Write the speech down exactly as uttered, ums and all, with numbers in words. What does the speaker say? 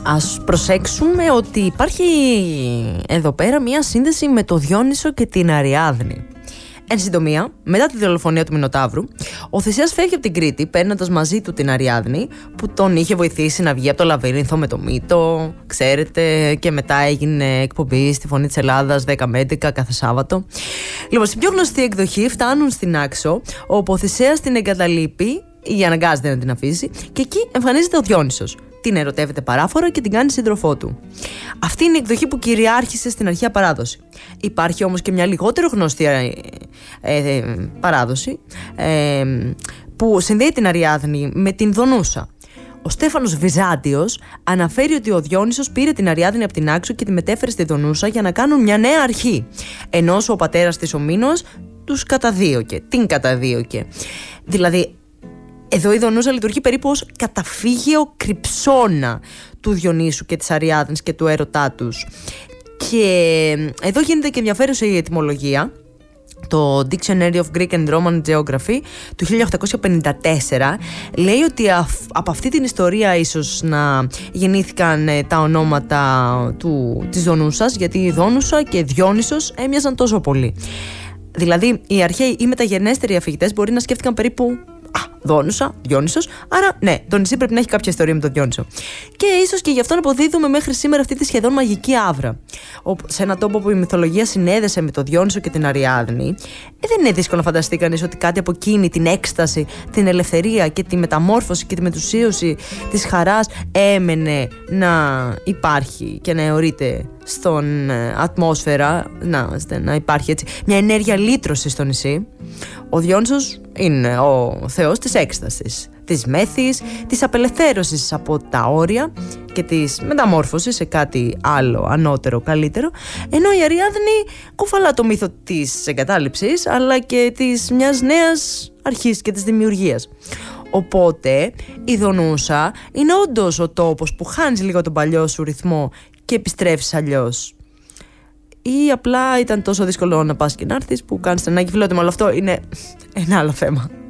Ας προσέξουμε ότι υπάρχει εδώ πέρα μία σύνδεση με το Διόνυσο και την Αριάδνη. Εν συντομία, μετά τη δολοφονία του Μινοταύρου, ο Θησίας φεύγει από την Κρήτη, παίρνοντας μαζί του την Αριάδνη, που τον είχε βοηθήσει να βγει από το λαβύρινθο με το μύτο, ξέρετε, και μετά έγινε εκπομπή στη Φωνή της Ελλάδας δέκα με έντεκα κάθε Σάββατο. Λοιπόν, στην πιο γνωστή εκδοχή φτάνουν στην Άξο, όπου ο Θησέας την εγκαταλείπει ή αναγκάζεται να την αφήσει, και εκεί εμφανίζεται ο Διόνυσος. Την ερωτεύεται παράφορα και την κάνει σύντροφό του. Αυτή είναι η εκδοχή που κυριάρχησε στην αρχαία παράδοση. Υπάρχει όμως και μια λιγότερο γνωστή ε, ε, παράδοση ε, που συνδέει την Αριάδνη με την Δονούσα. Ο Στέφανος Βυζάντιος αναφέρει ότι ο Διόνυσος πήρε την Αριάδνη από την Άξο και τη μετέφερε στη Δονούσα για να κάνουν μια νέα αρχή. Ενώ ο πατέρας της ο Μήνος τους καταδίωκε. Την καταδίωκε. Δηλαδή, εδώ η Δονούσα λειτουργεί περίπου ως καταφύγιο κρυψώνα του Διονύσου και της Αριάδνης και του έρωτά τους. Και εδώ γίνεται και ενδιαφέρουσα η ετυμολογία. Το Dictionary of Greek and Roman Geography του χίλια οκτακόσια πενήντα τέσσερα λέει ότι από αυτή την ιστορία ίσως να γεννήθηκαν τα ονόματα του, της Δονούσας, γιατί η Δόνουσα και Διόνυσος έμοιαζαν τόσο πολύ. Δηλαδή οι αρχαίοι ή μεταγενέστεροι αφηγητές μπορεί να σκέφτηκαν περίπου Α, Δόνουσα, Διόνυσος. Άρα, ναι, το νησί πρέπει να έχει κάποια ιστορία με τον Διόνυσο. Και ίσως και γι' αυτό αποδίδουμε μέχρι σήμερα αυτή τη σχεδόν μαγική άβρα. Σε έναν τόπο που η μυθολογία συνέδεσε με τον Διόνυσο και την Αριάδνη, ε, δεν είναι δύσκολο να φανταστεί κανείς ότι κάτι από εκείνη την έκσταση, την ελευθερία και τη μεταμόρφωση και τη μετουσίωση της χαράς έμενε να υπάρχει και να αιωρείται στον ατμόσφαιρα, να, να υπάρχει έτσι μια ενέργεια λύτρωσης στο νησί. Ο Διόνυσος είναι ο θεός της έκστασης, της μέθης, της απελευθέρωσης από τα όρια και της μεταμόρφωσης σε κάτι άλλο, ανώτερο, καλύτερο, ενώ η Αριάδνη κουφαλά το μύθο της εγκατάλειψης αλλά και της μιας νέας αρχής και της δημιουργίας. Οπότε η Δονούσα είναι όντως ο τόπος που χάνεις λίγο τον παλιό σου ρυθμό και επιστρέφεις αλλιώς. Ή απλά ήταν τόσο δύσκολο να πας και να έρθεις που κάνεις την ανάγκη φιλότιμο, αλλά αυτό είναι ένα άλλο θέμα.